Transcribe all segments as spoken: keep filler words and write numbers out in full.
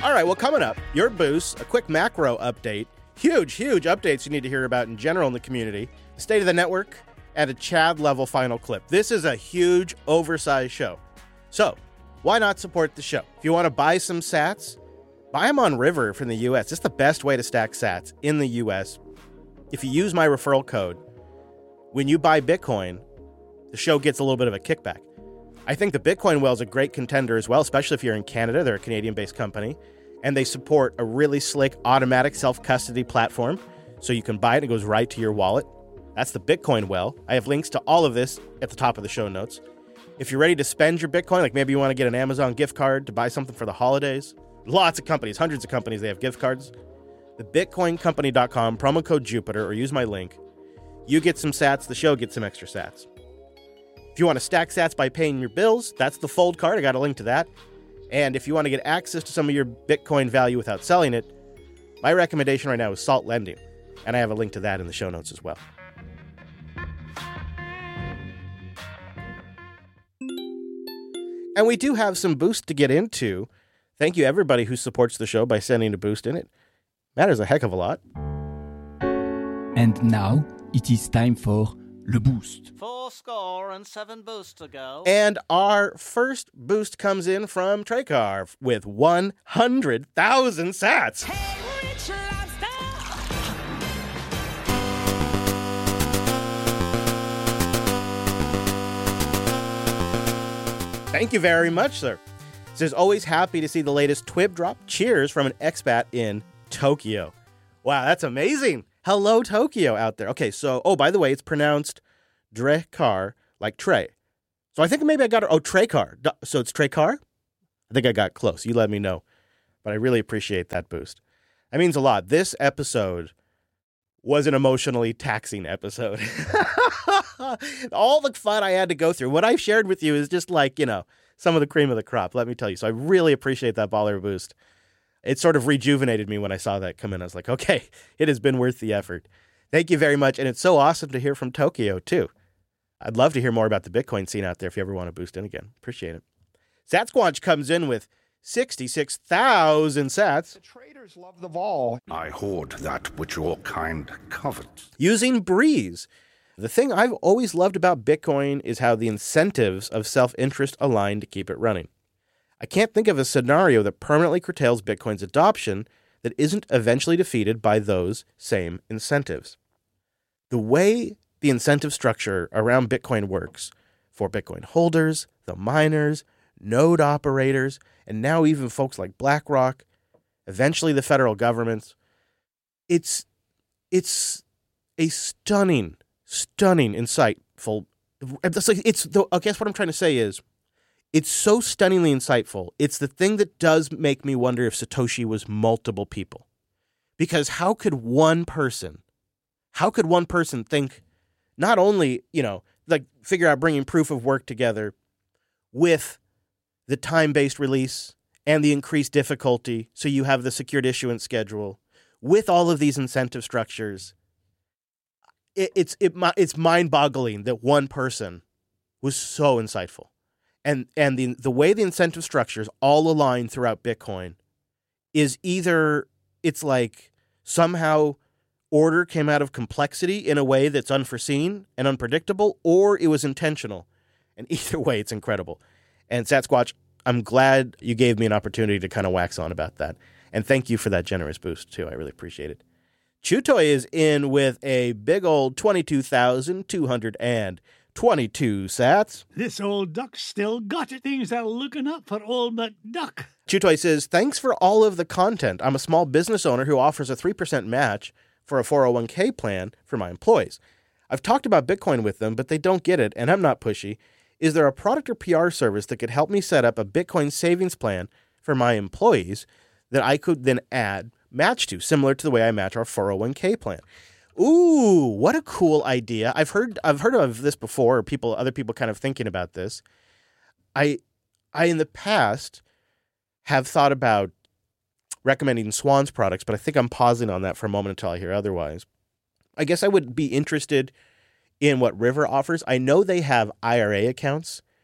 All right, well, coming up, your boost, a quick macro update, huge, huge updates you need to hear about in general in the community, the state of the network, and a Chad-level final clip. This is a huge, oversized show. So, why not support the show? If you want to buy some sats, buy them on River from the U S. It's the best way to stack sats in the U S. If you use my referral code, when you buy Bitcoin, the show gets a little bit of a kickback. I think the Bitcoin Well is a great contender as well, especially if you're in Canada. They're a Canadian-based company, and they support a really slick automatic self-custody platform, so you can buy it and it goes right to your wallet. That's the Bitcoin Well. I have links to all of this at the top of the show notes. If you're ready to spend your Bitcoin, like maybe you want to get an Amazon gift card to buy something for the holidays, lots of companies, hundreds of companies, they have gift cards. The bitcoin company dot com, promo code Jupiter, or use my link. You get some sats, the show gets some extra sats. If you want to stack sats by paying your bills, that's the Fold card. I got a link to that. And if you want to get access to some of your Bitcoin value without selling it, my recommendation right now is Salt Lending. And I have a link to that in the show notes as well. And we do have some boost to get into. Thank you, everybody who supports the show by sending a boost in it. Matters a heck of a lot. And now it is time for Le Boost. Four score and seven boosts to go. And our first boost comes in from Tracar with one hundred thousand sats. Hey, Rich Lobster! Thank you very much, sir. Says, always happy to see the latest Twib drop. Cheers from an expat in Tokyo. Wow, that's amazing. Hello, Tokyo out there. Okay, so, oh, by the way, it's pronounced Drekar, like Trey. So I think maybe I got it. Oh, Tracar. So it's Tracar? I think I got close. You let me know. But I really appreciate that boost. That means a lot. This episode was an emotionally taxing episode. All the fun I had to go through. What I've shared with you is just like, you know, some of the cream of the crop, let me tell you. So I really appreciate that baller boost. It sort of rejuvenated me when I saw that come in. I was like, okay, it has been worth the effort. Thank you very much. And it's so awesome to hear from Tokyo, too. I'd love to hear more about the Bitcoin scene out there if you ever want to boost in again. Appreciate it. Satsquatch comes in with sixty-six thousand sats. The traders love the vol. I hoard that which your kind covets. Using Breeze. The thing I've always loved about Bitcoin is how the incentives of self-interest align to keep it running. I can't think of a scenario that permanently curtails Bitcoin's adoption that isn't eventually defeated by those same incentives. The way the incentive structure around Bitcoin works for Bitcoin holders, the miners, node operators, and now even folks like BlackRock, eventually the federal governments, it's it's a stunning, stunning, insightful. It's like it's the, I guess what I'm trying to say is, it's so stunningly insightful. It's the thing that does make me wonder if Satoshi was multiple people. Because how could one person, how could one person think, not only, you know, like figure out bringing proof of work together with the time-based release and the increased difficulty, so you have the secured issuance schedule, with all of these incentive structures, it, it's it, it's mind-boggling that one person was so insightful. And and the the way the incentive structures all align throughout Bitcoin is either it's like somehow order came out of complexity in a way that's unforeseen and unpredictable, or it was intentional. And either way, it's incredible. And Satsquatch, I'm glad you gave me an opportunity to kind of wax on about that. And thank you for that generous boost, too. I really appreciate it. Chutoy is in with a big old twenty-two thousand two hundred twenty-two sats. This old duck still got it. Things are looking up for old McDuck. Chutoy says, thanks for all of the content. I'm a small business owner who offers a three percent match for a four oh one k plan for my employees. I've talked about Bitcoin with them, but they don't get it, and I'm not pushy. Is there a product or P R service that could help me set up a Bitcoin savings plan for my employees that I could then add match to, similar to the way I match our four oh one k plan? Ooh, what a cool idea. I've heard I've heard of this before, or people other people kind of thinking about this. I I in the past have thought about recommending Swan's products, but I think I'm pausing on that for a moment until I hear otherwise. I guess I would be interested in what River offers. I know they have I R A accounts,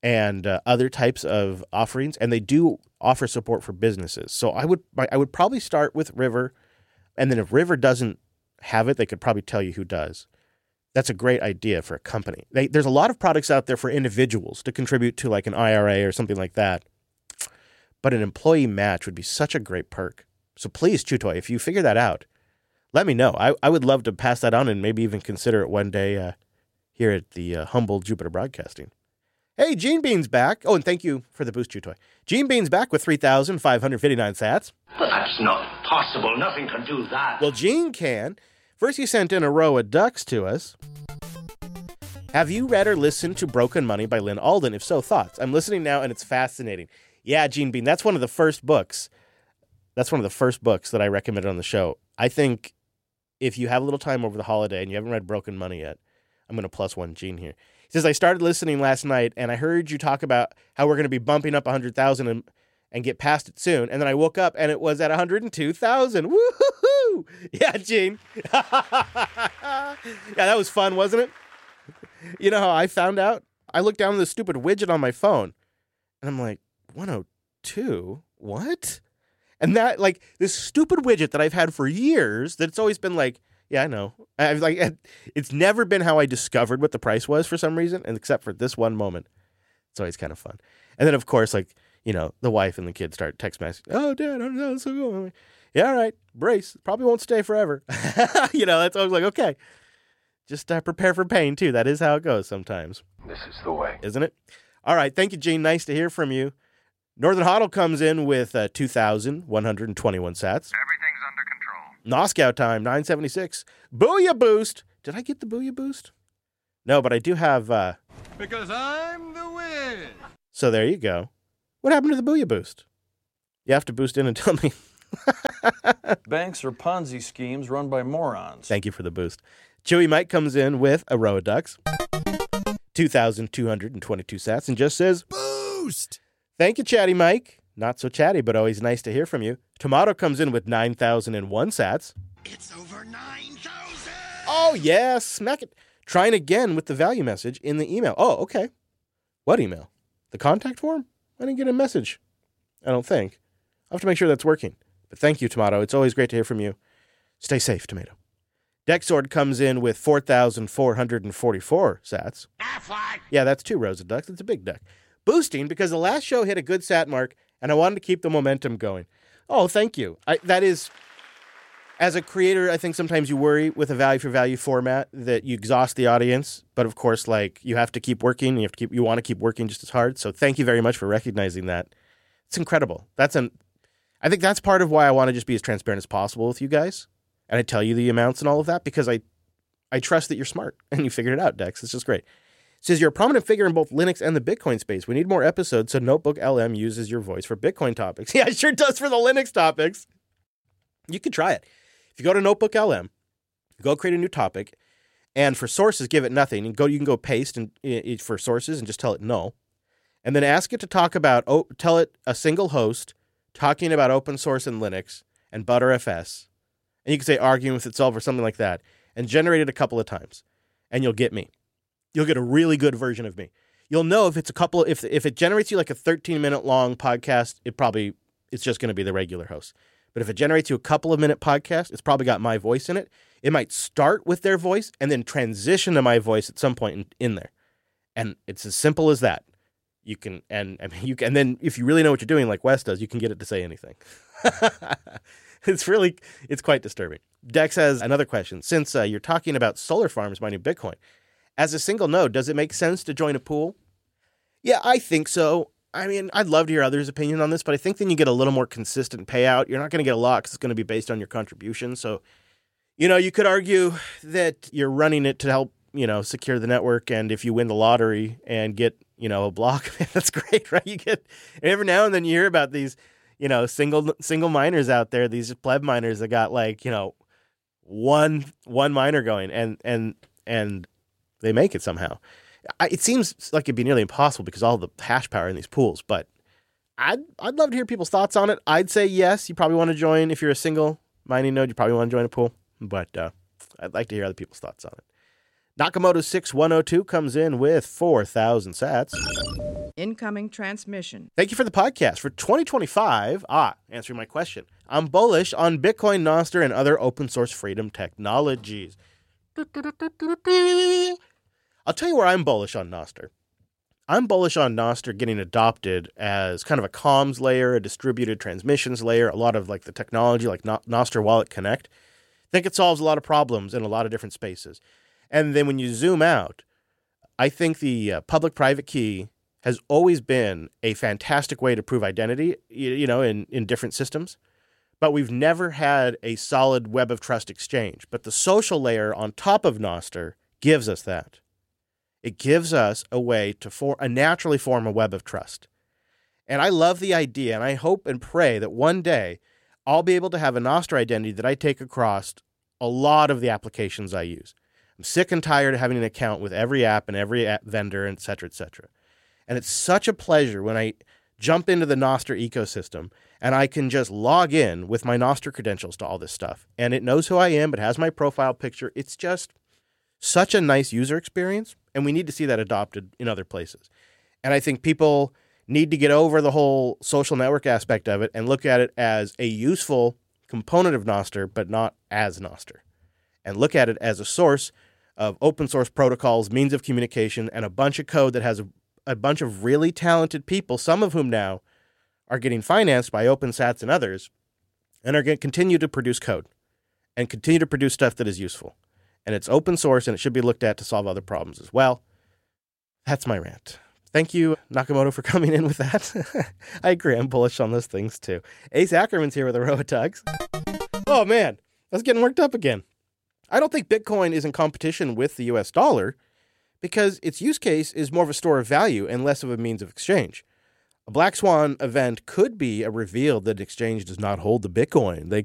and uh, other types of offerings, and they do offer support for businesses. So I would I would probably start with River, and then if River doesn't have it, they could probably tell you who does. That's a great idea for a company. They, there's a lot of products out there for individuals to contribute to like an I R A or something like that. But an employee match would be such a great perk. So please, Chutoy, if you figure that out, let me know. I, I would love to pass that on and maybe even consider it one day uh, here at the uh, humble Jupiter Broadcasting. Hey, Gene Bean's back. Oh, and thank you for the boost, Chutoy. Gene Bean's back with three thousand five hundred fifty-nine sats. But that's not possible. Nothing can do that. Well, Gene can. First, he sent in a row of ducks to us. Have you read or listened to Broken Money by Lynn Alden? If so, thoughts? I'm listening now, and it's fascinating. Yeah, Gene Bean, that's one of the first books. That's one of the first books that I recommended on the show. I think if you have a little time over the holiday and you haven't read Broken Money yet, I'm going to plus one Gene here. He says, I started listening last night, and I heard you talk about how we're going to be bumping up one hundred thousand and, and get past it soon. And then I woke up, and it was at one hundred two thousand. Woo-hoo-hoo! Yeah, Gene. Yeah, that was fun, wasn't it? You know how I found out? I looked down at the stupid widget on my phone, and I'm like, one oh two? What? And that, like, this stupid widget that I've had for years, that's always been like, yeah, I know. I've like, it's never been how I discovered what the price was for some reason, and except for this one moment. It's always kind of fun. And then, of course, like, you know, the wife and the kids start text messaging. Oh, Dad, I don't know. So cool. Like, yeah, all right. Brace. Probably won't stay forever. You know, that's always like, okay. Just uh, prepare for pain, too. That is how it goes sometimes. This is the way. Isn't it? All right. Thank you, Gene. Nice to hear from you. Northern Hodl comes in with uh, two thousand one hundred twenty-one sats. Everything's under control. Noscow time, nine seventy-six. Booyah boost. Did I get the booyah boost? No, but I do have... Uh... Because I'm the Wiz. So there you go. What happened to the booyah boost? You have to boost in and tell me. Banks are Ponzi schemes run by morons. Thank you for the boost. Chewy Mike comes in with a row of ducks. two thousand two hundred twenty-two sats and just says, boost! Thank you, Chatty Mike. Not so chatty, but always nice to hear from you. Tomato comes in with nine thousand one sats. It's over nine thousand! Oh, yeah, smack it. Trying again with the value message in the email. Oh, okay. What email? The contact form? I didn't get a message. I don't think. I'll have to make sure that's working. But thank you, Tomato. It's always great to hear from you. Stay safe, Tomato. Dexord comes in with four thousand four hundred forty-four sats. Yeah, that's two rows of ducks. It's a big duck. Boosting because the last show hit a good sat mark, and I wanted to keep the momentum going. Oh, thank you. I, that is, as a creator, I think sometimes you worry with a value for value format that you exhaust the audience. But of course, like you have to keep working. You have to keep. You want to keep working just as hard. So thank you very much for recognizing that. It's incredible. That's an. I think that's part of why I want to just be as transparent as possible with you guys. And I tell you the amounts and all of that because I I trust that you're smart and you figured it out, Dex. It's just great. It says you're a prominent figure in both Linux and the Bitcoin space. We need more episodes so Notebook L M uses your voice for Bitcoin topics. Yeah, it sure does for the Linux topics. You could try it. If you go to Notebook L M, go create a new topic, and for sources, give it nothing. And go, you can go paste and uh, for sources and just tell it no. And then ask it to talk about, oh, tell it a single host talking about open source and Linux and Btrfs. And you can say arguing with itself or something like that, and generate it a couple of times, and you'll get me. You'll get a really good version of me. You'll know if it's a couple, if if it generates you like a thirteen minute long podcast, it probably, it's just going to be the regular host. But if it generates you a couple of minute podcast, it's probably got my voice in it. It might start with their voice and then transition to my voice at some point in, in there. And it's as simple as that. You can, and, and you can, and then if you really know what you're doing, like Wes does, you can get it to say anything. It's really, it's quite disturbing. Dex has another question. Since uh, you're talking about solar farms mining Bitcoin, as a single node, does it make sense to join a pool? Yeah, I think so. I mean, I'd love to hear others' opinion on this, but I think then you get a little more consistent payout. You're not going to get a lot because it's going to be based on your contribution. So, you know, you could argue that you're running it to help, you know, secure the network. And if you win the lottery and get, you know, a block, that's great, right? You get, every now and then you hear about these, you know, single single miners out there, these pleb miners that got like, you know, one one miner going and and and they make it somehow. I, it seems like it'd be nearly impossible because of all the hash power in these pools, but I'd I'd love to hear people's thoughts on it. I'd say yes, you probably want to join if you're a single mining node, you probably want to join a pool, but uh, I'd like to hear other people's thoughts on it. Nakamoto six one oh two comes in with four thousand sats. Incoming transmission. Thank you for the podcast. For twenty twenty-five, ah, answering my question, I'm bullish on Bitcoin, Nostr, and other open source freedom technologies. I'll tell you where I'm bullish on Nostr. I'm bullish on Nostr getting adopted as kind of a comms layer, a distributed transmissions layer, a lot of like the technology like no- Nostr Wallet Connect. I think it solves a lot of problems in a lot of different spaces. And then when you zoom out, I think the uh, public-private key has always been a fantastic way to prove identity, you, you know, in, in different systems. But we've never had a solid web of trust exchange. But the social layer on top of Nostr gives us that. It gives us a way to for, a naturally form a web of trust. And I love the idea, and I hope and pray that one day I'll be able to have a Nostr identity that I take across a lot of the applications I use. I'm sick and tired of having an account with every app and every app vendor, et cetera, et cetera. And it's such a pleasure when I jump into the Nostr ecosystem and I can just log in with my Nostr credentials to all this stuff. And it knows who I am. It has my profile picture. It's just such a nice user experience. And we need to see that adopted in other places. And I think people need to get over the whole social network aspect of it and look at it as a useful component of Nostr, but not as Nostr. And look at it as a source of open source protocols, means of communication, and a bunch of code that has a, a bunch of really talented people, some of whom now are getting financed by OpenSats and others, and are going to continue to produce code and continue to produce stuff that is useful. And it's open source, and it should be looked at to solve other problems as well. That's my rant. Thank you, Nakamoto, for coming in with that. I agree. I'm bullish on those things, too. Ace Ackerman's here with the Robotugs. Oh, man. I was getting worked up again. I don't think Bitcoin is in competition with the U S dollar because its use case is more of a store of value and less of a means of exchange. A Black Swan event could be a reveal that exchange does not hold the Bitcoin. They